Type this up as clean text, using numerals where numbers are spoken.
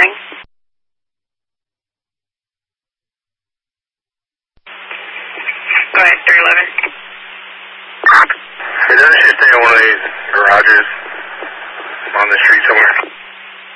morning. Go ahead, 311. Hey, doesn't she stay in one of these garages on the street somewhere?